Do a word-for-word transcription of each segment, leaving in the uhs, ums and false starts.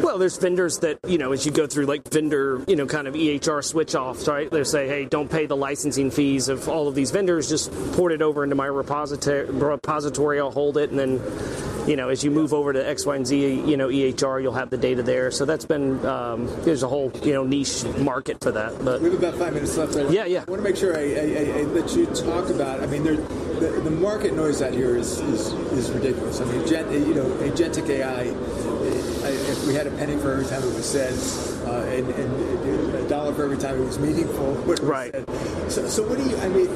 Well, there's vendors that, you know, as you go through like vendor, you know, kind of E H R switch offs, right? They say, hey, don't pay the licensing fees of all of these vendors, just port it over into my repository, repository, I'll hold it, and then, you know, as you move over to X, Y, and Z, you know, E H R, you'll have the data there. So that's been, um, there's a whole, you know, niche market for that. But we have about five minutes left. I yeah, yeah. I want to make sure I, I, I let you talk about, I mean, there, the, the market noise out here is, is, is ridiculous. I mean, gen, you know, agentic A I, if we had a penny for every time it was said, uh, and, and a dollar for every time it was meaningful, what right. was said. So, so what do you, I mean,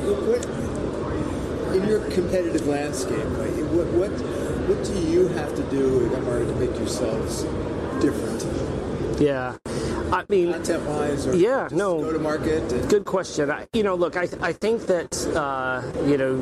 what, in your competitive landscape, what, what, what do you have to do at M R O to make yourselves different? Yeah. I mean, content-wise, or yeah, no, go to market. And... Good question. I, you know, look, I, I think that uh, you know,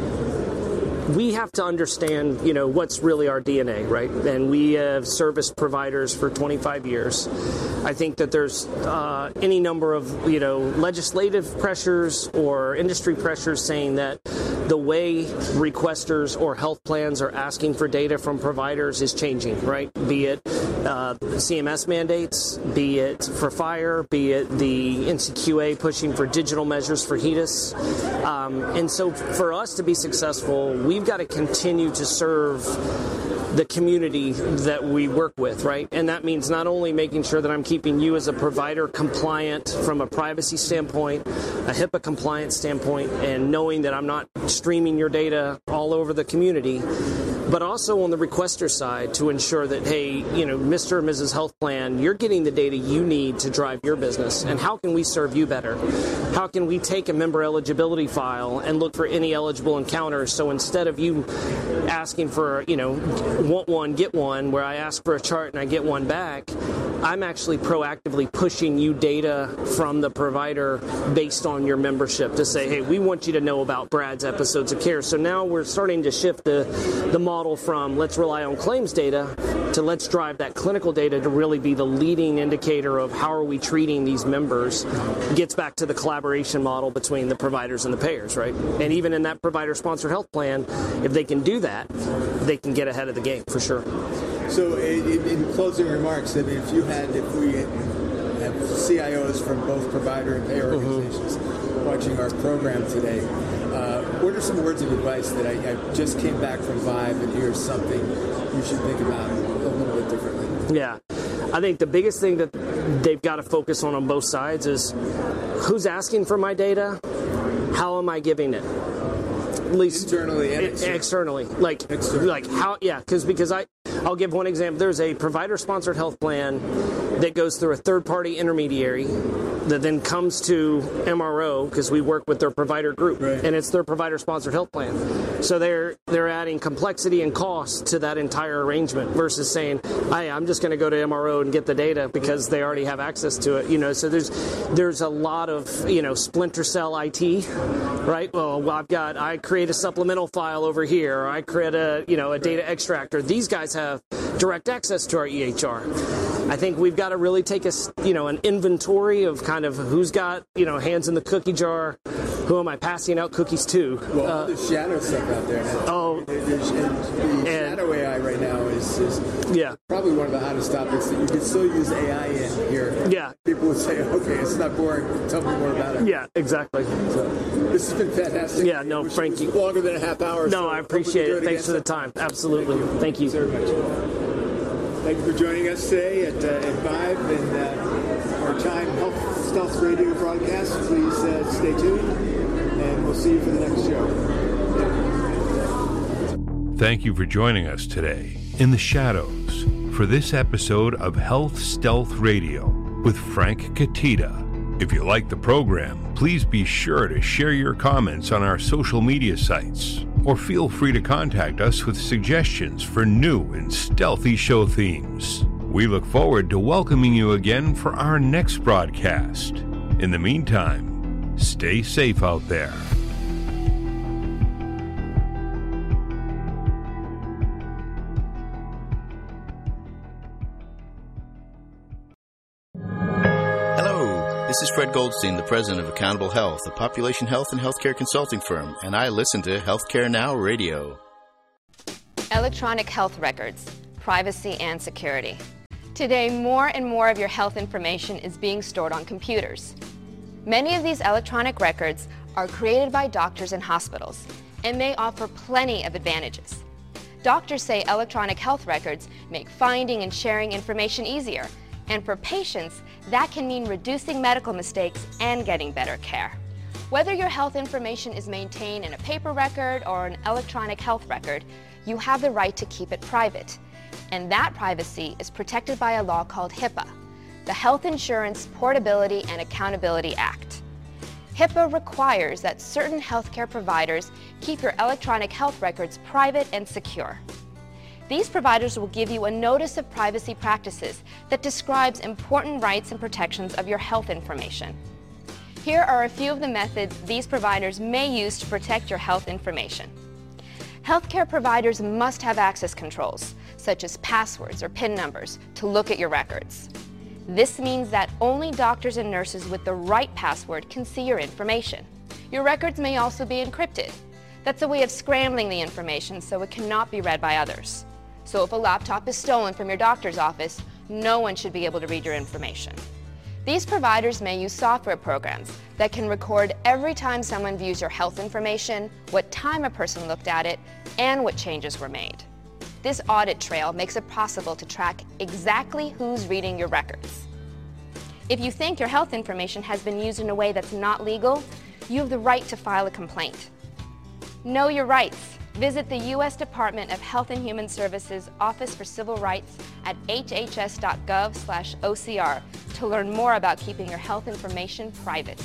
we have to understand, you know, what's really our D N A, right? And we have serviced providers for twenty-five years. I think that there's uh, any number of, you know, legislative pressures or industry pressures saying that the way requesters or health plans are asking for data from providers is changing, right? Be it uh, C M S mandates, be it for FHIR, be it the N C Q A pushing for digital measures for HEDIS. Um, and so for us to be successful, we've got to continue to serve the community that we work with, right? And that means not only making sure that I'm keeping you as a provider compliant from a privacy standpoint, a HIPAA compliance standpoint, and knowing that I'm not streaming your data all over the community, but also on the requester side to ensure that, hey, you know, Mister or Missus Health Plan, you're getting the data you need to drive your business. And how can we serve you better? How can we take a member eligibility file and look for any eligible encounters? So instead of you asking for, you know, want one, get one, where I ask for a chart and I get one back, I'm actually proactively pushing you data from the provider based on your membership to say, hey, we want you to know about Brad's episodes of care. So now we're starting to shift the, the model from let's rely on claims data to let's drive that clinical data to really be the leading indicator of how are we treating these members. It gets back to the collaboration model between the providers and the payers, right? And even in that provider-sponsored health plan, if they can do that, they can get ahead of the game for sure. So in, in closing remarks, I mean, if you had, if we have C I Os from both provider and payer organizations mm-hmm. watching our program today, uh, what are some words of advice that I, I just came back from Vive and here's something you should think about a little bit differently? Yeah. I think the biggest thing that they've got to focus on on both sides is who's asking for my data, how am I giving it? At least internally and externally. externally. Like, externally. like how, yeah, because because I, I'll give one example. There's a provider-sponsored health plan that goes through a third-party intermediary that then comes to M R O because we work with their provider group, right. And it's their provider-sponsored health plan. So they're they're adding complexity and cost to that entire arrangement versus saying, "Hey, I'm just going to go to M R O and get the data because they already have access to it." You know, so there's there's a lot of you know splinter cell I T, right? Well, I've got I create a supplemental file over here, or I create a you know a data extractor. These guys have direct access to our E H R. I think we've got to really take a, you know, an inventory of kind of who's got, you know, hands in the cookie jar. Who am I passing out cookies to? Well, uh, there's shadow stuff out there now. Oh. There's, the and, shadow A I right now is, is yeah. probably one of the hottest topics that you can still use A I in here. Yeah. People would say, okay, it's not boring. Tell me more about it. Yeah, exactly. So, this has been fantastic. Yeah, no, Frank. You, longer than a half hour. No, so I appreciate it. Thanks for the time. Absolutely. Thank you. Thank you very much. Thank you for joining us today at, uh, at Vive and uh, our Time Health Stealth Radio broadcast. Please uh, stay tuned, and we'll see you for the next show. Thank you for joining us today in the shadows for this episode of Health Stealth Radio with Frank Katita. If you like the program, please be sure to share your comments on our social media sites, or feel free to contact us with suggestions for new and stealthy show themes. We look forward to welcoming you again for our next broadcast. In the meantime, stay safe out there. This is Fred Goldstein, the president of Accountable Health, a population health and healthcare consulting firm, and I listen to Healthcare Now Radio. Electronic health records, privacy and security. Today, more and more of your health information is being stored on computers. Many of these electronic records are created by doctors and hospitals and may offer plenty of advantages. Doctors say electronic health records make finding and sharing information easier, and for patients, that can mean reducing medical mistakes and getting better care. Whether your health information is maintained in a paper record or an electronic health record, you have the right to keep it private. And that privacy is protected by a law called HIPAA, the Health Insurance Portability and Accountability Act. HIPAA requires that certain healthcare providers keep your electronic health records private and secure. These providers will give you a notice of privacy practices that describes important rights and protections of your health information. Here are a few of the methods these providers may use to protect your health information. Healthcare providers must have access controls, such as passwords or PIN numbers, to look at your records. This means that only doctors and nurses with the right password can see your information. Your records may also be encrypted. That's a way of scrambling the information so it cannot be read by others. So if a laptop is stolen from your doctor's office, no one should be able to read your information. These providers may use software programs that can record every time someone views your health information, what time a person looked at it, and what changes were made. This audit trail makes it possible to track exactly who's reading your records. If you think your health information has been used in a way that's not legal, you have the right to file a complaint. Know your rights. Visit the U S Department of Health and Human Services Office for Civil Rights at h h s dot gov slash o c r to learn more about keeping your health information private.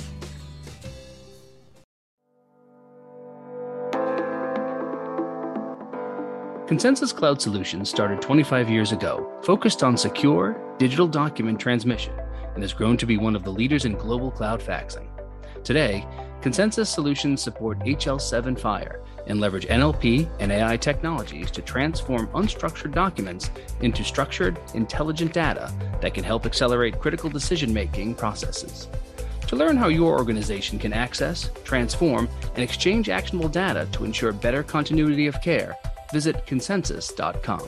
Consensus Cloud Solutions started twenty-five years ago, focused on secure digital document transmission, and has grown to be one of the leaders in global cloud faxing. Today, Consensus Solutions support H L seven Fire and leverage N L P and A I technologies to transform unstructured documents into structured, intelligent data that can help accelerate critical decision-making processes. To learn how your organization can access, transform, and exchange actionable data to ensure better continuity of care, visit consensus dot com.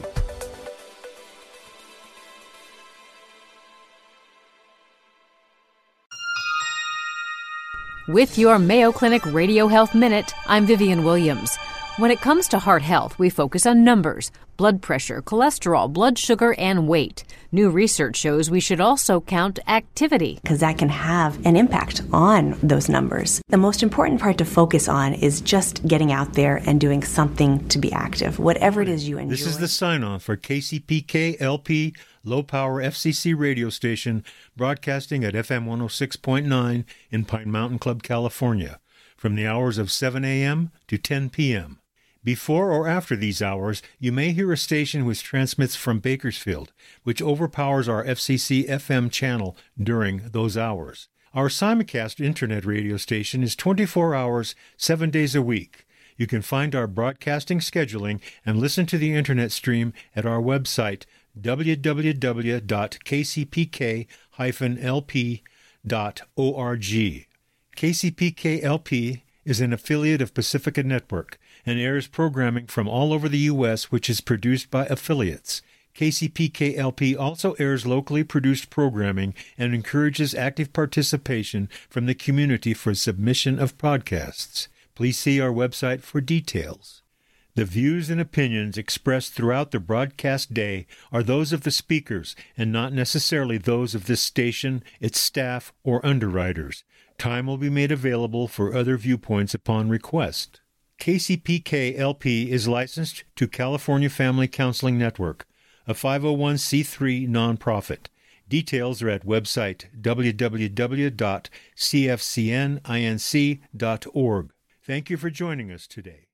With your Mayo Clinic Radio Health Minute, I'm Vivian Williams. When it comes to heart health, we focus on numbers, blood pressure, cholesterol, blood sugar, and weight. New research shows we should also count activity, because that can have an impact on those numbers. The most important part to focus on is just getting out there and doing something to be active, whatever it is you enjoy. This is the sign-off for K C P K L P, low-power F C C radio station, broadcasting at F M one oh six point nine in Pine Mountain Club, California, from the hours of seven a.m. to ten p.m. Before or after these hours, you may hear a station which transmits from Bakersfield, which overpowers our F C C F M channel during those hours. Our simulcast internet radio station is twenty-four hours, seven days a week. You can find our broadcasting scheduling and listen to the internet stream at our website, w w w dot k c p k dash l p dot org. K C P K L P is an affiliate of Pacifica Network and airs programming from all over the U S which is produced by affiliates. K C P K L P also airs locally produced programming and encourages active participation from the community for submission of podcasts. Please see our website for details. The views and opinions expressed throughout the broadcast day are those of the speakers and not necessarily those of this station, its staff, or underwriters. Time will be made available for other viewpoints upon request. K C P K L P is licensed to California Family Counseling Network, a five oh one c three nonprofit. Details are at website w w w dot c f c n inc dot org. Thank you for joining us today.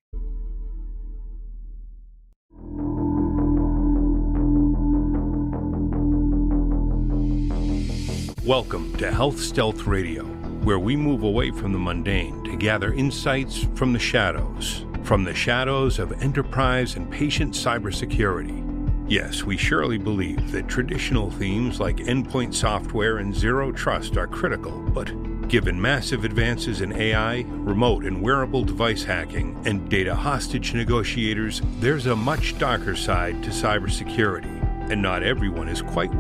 Welcome to Health Stealth Radio, where we move away from the mundane to gather insights from the shadows, from the shadows of enterprise and patient cybersecurity. Yes, we surely believe that traditional themes like endpoint software and zero trust are critical, but given massive advances in A I, remote and wearable device hacking, and data hostage negotiators, there's a much darker side to cybersecurity, and not everyone is quite